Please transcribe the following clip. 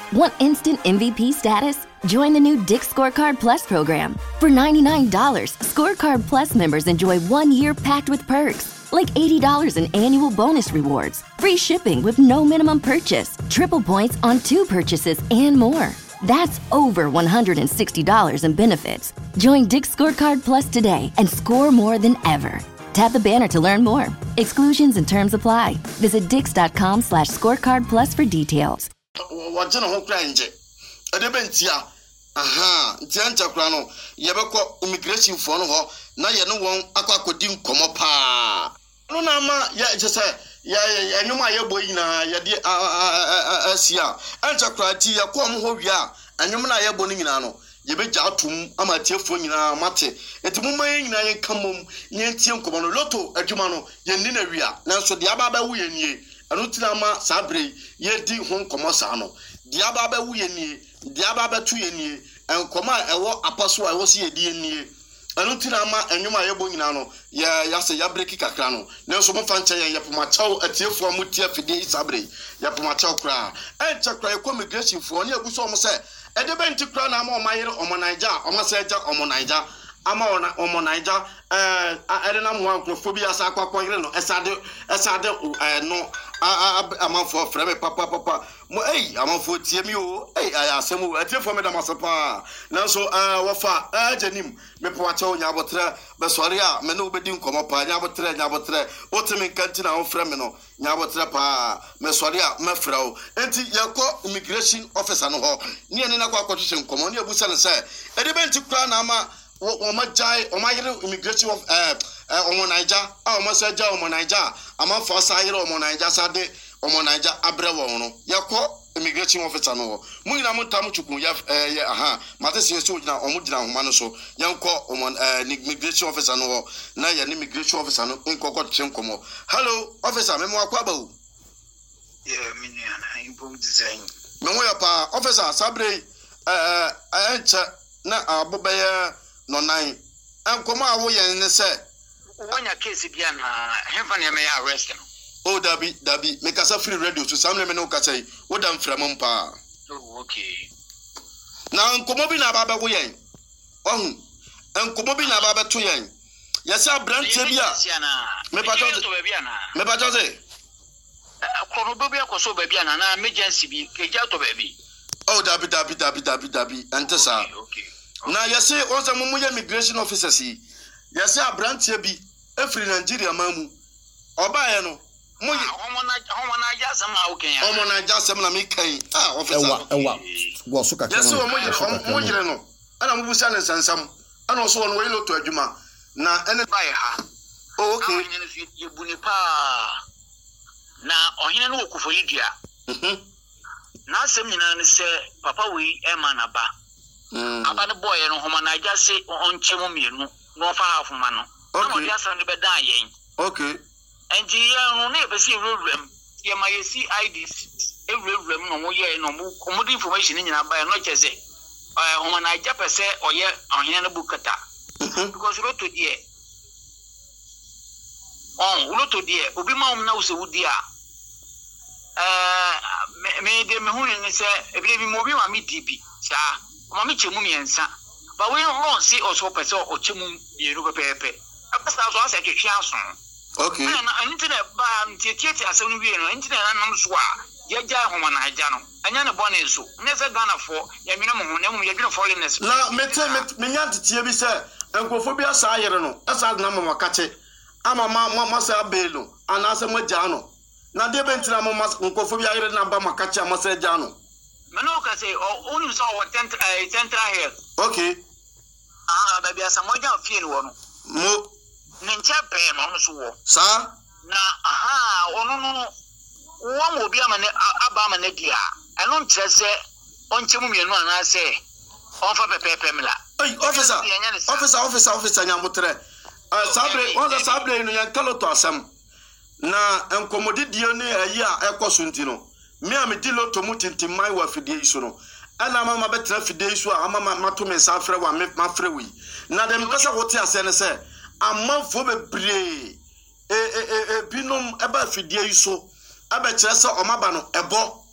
Want instant MVP status? Join the new Dick's Scorecard Plus program. For $99, Scorecard Plus members enjoy 1 year packed with perks, like $80 in annual bonus rewards, free shipping with no minimum purchase, triple points on 2 purchases, and more. That's over $160 in benefits. Join Dick's Scorecard Plus today and score more than ever. Tap the banner to learn more. Exclusions and terms apply. Visit dix.com/scorecard plus for details. Wajana ho kra nje. Edebentia. Aha, ntiancha kra no. Yebekọ immigration for no ho na ye no won akwakwodi nkomo pa. No na ma ya jese ya enwuma ye boyi na ye de asia. Ancha kra ti ya kom ho wi a enwuma na ye bo ni nyina no. Yebeja atum amatiefo nyina mate etimuma nyina ye kamom nyentie nkomo no loto adwuma no ye ni na wi a nanso de ababa wu ye nie anu tinama sabre ye di ho nkomo sa no de ababa wu ye nie de ababa tu ye nie enkomo a ewo apaso a ewo se ye di nie anu tinama enwuma ye bo nyina no ya se ya breki kakra no nanso mo fa nche ye poma chaw atiefo amutie fide sabre ya poma chaw kra enchakra ye immigration fo ne abuso mo se Edebenti kra na ama omayire omonaija omaseja omonaija ama ona omonaija erena mo ankrofobia sa akwakwire no esade no amanfo freme papa mo amanfo tie mi o ayasemu atiefo me da masepa nanso wofa ajanim me poacha onya abotre besori a me no obedi nkomo pa nya abotre otimi kanti na freme no nya abotre pa me sori a me frao enti yakọ immigration officer no ho ne ene na kwa kwotwe nkomo ne abusa ne se edebenti kra na ama omajai omayire immigration of omonaija omaseja omonaija amanfo asayire omonaija sade omonaija abrewo no yakọ immigration officer no mu ina mutam chukwu ya aha matese so gina omugina homa no so yankọ immigration officer no na ya immigration officer no nkọkọ tchenkomo hello officer memo akwaba o minian impom design memo ya pa officer sabre encha na abobeye no nine enkomo awo yen ne se wanya case bia na hefa ne me arrest no oh dabi make us free radio to some me no kachai wo dam framon pa oh okay na enkomo bi na baba wo yen ohun enkomo bi na baba to yen yesa branche bia me pa jose kono do bia ko so ba bia na emergency bi eja to ba bi oh dabi antesa okay na yese onse mumu ye immigration officers yi yese abrantie bi efri Nigeria mamu obaye no mo homona jasam na oken homona jasam na me kan officer ewa go so ka yese mo yire no ana mubusa ne sansam ana so won we loto adwuma na ene bae ha okay ye buni pa na ohine no okufo yidua na asem nyina ne se papa wi e manaba aba ne boy no homa na agase onchemu mienu no fa afuma no na mo dia san de beda yen okay enji yen no e be si rewrem ye ma ye si IDs rewrem no mo ye no mo di information nyina ba no chese homa na aja pese oye ohine no bukata because roto die roto die obi ma um na wo se wudi a me de me hu ni se ebi bi mo bi ma mi DP sa mama chemu miensa but we don't see also person o chemu mienu pepepe apasa so asa ketwe aso okay na internet ba ntietieti asem no wie no internet nam so a ye gya homa na agya no anya ne bone so ne se Ghana for ye nwene mo ho ne mo ye dwene foreigners na me nya titie bi se enkofo bi asa ayere no asa na mama kache ama ma sa belo ana asa mo gya no na de bentina mo enkofo bi ayere na ba makache ama sa gya no Mano ka say only saw what central here. Okay. Baby asa mo ja fie no no. Mo nche pe no so wo. Sa Na ono no wo mo bi amane aba amane dia. Eno ntre se onche mu mienu ana se onfa pepepe mla. Hey officer nyamotre. Sabre no yan kaloto asam. Na enkomodidie ne ayi a ekoso ntino. Me am di loto mutinti mai wa fidie iso no ana mama betra fidie iso a mama mato me sa frɛ wa me ma frɛ wi na dem pesa wote ase ne se amanfo bebre binom eba fidie iso aba kyerɛ sɛ omaba no ebo